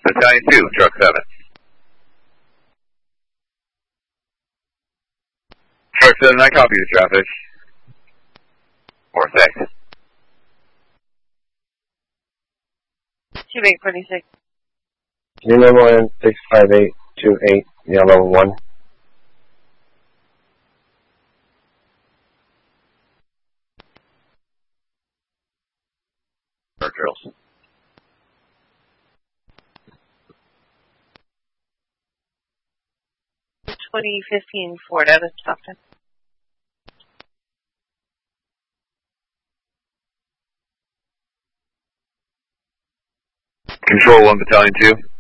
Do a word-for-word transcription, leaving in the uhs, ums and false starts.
Battalion two, truck seven. Truck seven, I copy the traffic. Four six. Two eight forty six. Zero one six five eight two eight yellow one. Start drills. twenty fifteen Ford out of Stockton. Control one, Battalion two.